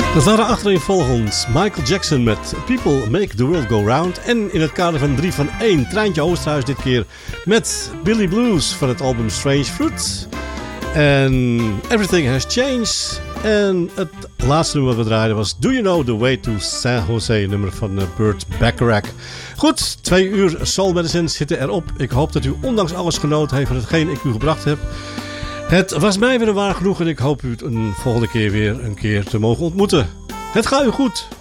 Dat waren achtereenvolgens Michael Jackson met People Make the World Go Round. En in het kader van 3 van 1 Treintje Oosterhuis dit keer met Billy Blues van het album Strange Fruit. En Everything Has Changed. En het laatste nummer wat we draaiden was Do You Know The Way To San Jose, nummer van Burt Bacharach. Goed, 2 uur Soul Medicine zitten erop. Ik hoop dat u ondanks alles genoten heeft van hetgeen ik u gebracht heb. Het was mij weer een waar genoeg en ik hoop u het een volgende keer weer een keer te mogen ontmoeten. Het gaat u goed.